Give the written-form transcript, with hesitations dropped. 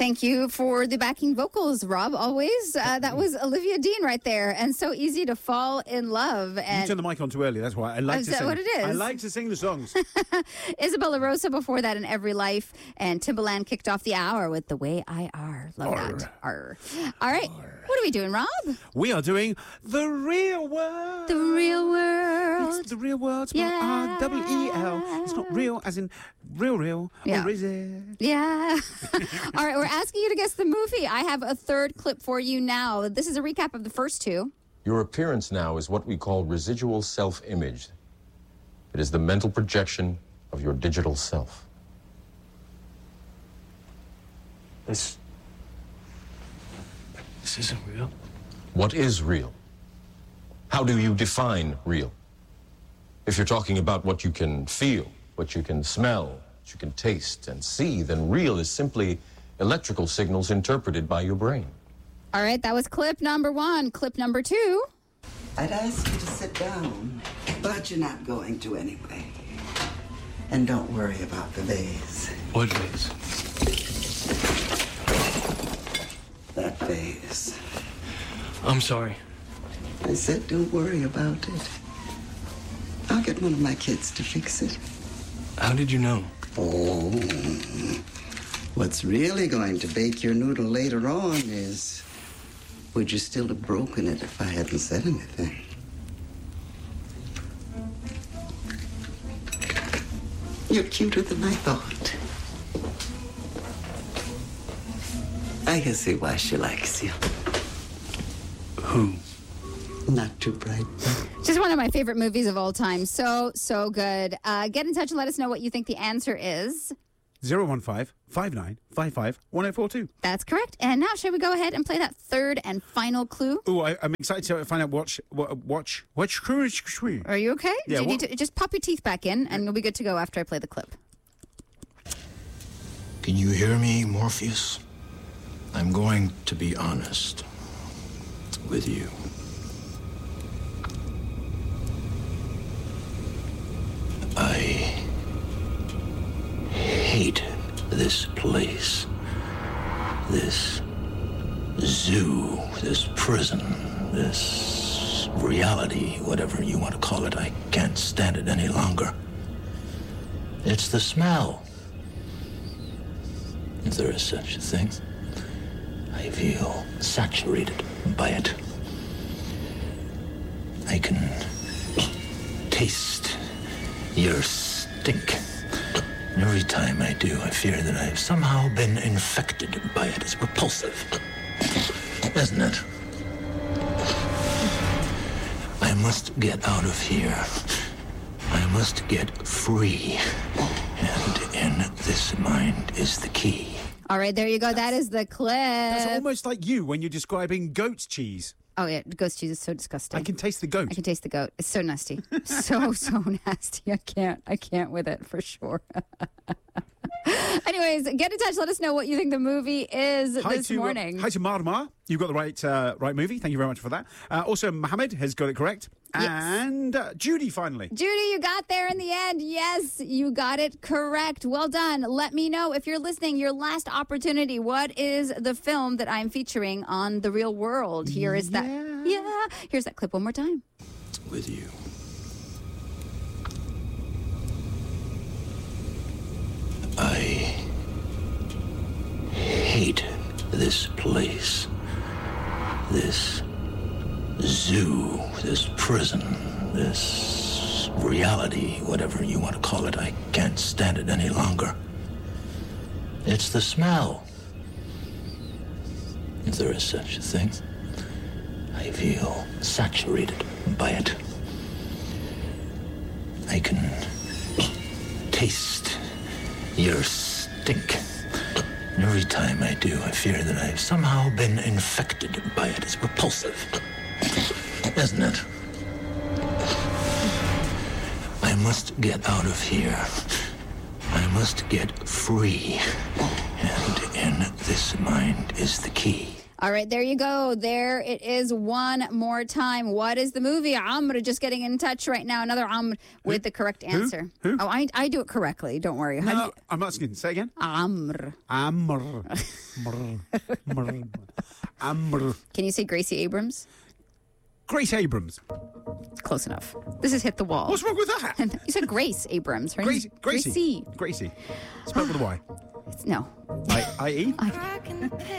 Thank you for the backing vocals, Rob, always. That was Olivia Dean right there. And so easy to fall in love. And you turned the mic on too early, that's why. I like to sing. Is that what it is? I like to sing the songs. Isabella Rosa before that in Every Life. And Timbaland kicked off the hour with The Way I Are. Love that. Arr. All right. What are we doing, Rob? We are doing The Real World. The Real World. It's The Real World. Spelled R-E-E-L. It's not real as in real. Yeah. Or is it? Yeah. All right. We're asking you to guess the movie. I have a third clip for you now. This is a recap of the first two. Your appearance now is what we call residual self-image. It is the mental projection of your digital self. This isn't real. What is real? How do you define real? If you're talking about what you can feel, what you can smell, what you can taste and see, then real is simply electrical signals interpreted by your brain. All right, that was clip number one. Clip number two. I'd ask you to sit down, but you're not going to anyway. And don't worry about the vase. What vase? That vase. I'm sorry. I said don't worry about it. I'll get one of my kids to fix it. How did you know? Oh, what's really going to bake your noodle later on is, would you still have broken it if I hadn't said anything? You're cuter than I thought. I can see why she likes you. Who? Not too bright. Just one of my favorite movies of all time. So good. Get in touch and let us know what you think the answer is. 015-5955-1042. That's correct. And now, shall we go ahead and play that third and final clue? Oh, I'm excited to find out which Are you okay? Yeah, Do you need to just pop your teeth back in, and you'll be good to go after I play the clip. Can you hear me, Morpheus? I'm going to be honest with you. I hate this place, this zoo, this prison, this reality, whatever you want to call it. I can't stand it any longer. It's the smell, if there is such a thing. I feel saturated by it. I can taste your stink. And every time I do, I fear that I've somehow been infected by it. It's repulsive, isn't it? I must get out of here. I must get free. And in this mind is the key. All right, there you go. That is the clip. That's almost like you when you're describing goat's cheese. Oh, yeah. Ghost cheese is so disgusting. I can taste the goat. I can taste the goat. It's so nasty. so nasty. I can't with it for sure. Anyways, get in touch. Let us know what you think the movie is this morning. Hi to Marma. You've got the right movie. Thank you very much for that. Also, Mohammed has got it correct. Yes. And Judy, finally. Judy, you got there in the end. Yes, you got it correct. Well done. Let me know if you're listening. Your last opportunity. What is the film that I'm featuring on The Real World? Here is that. Yeah. Here's that clip one more time. With you. I hate this place, this zoo, this prison, this reality, whatever you want to call it. I can't stand it any longer. It's the smell, if there is such a thing. I feel saturated by it. I can taste your stink. And every time I do, I fear that I've somehow been infected by it. It's repulsive, isn't it? I must get out of here. I must get free. And in this mind is the key. All right, there you go. There it is one more time. What is the movie? Amr just getting in touch right now. Another Amr with the correct answer. Who? Oh, I do it correctly. Don't worry. How do No, you- I'm asking. Say again. Amr. Amr. Amr. Can you say Gracie Abrams? Grace Abrams. Close enough. This is Hit the Wall. What's wrong with that? You said Grace Abrams. Her name's Gracie. Gracie. Gracie. Spelled with a Y. No. I-E? Cracking the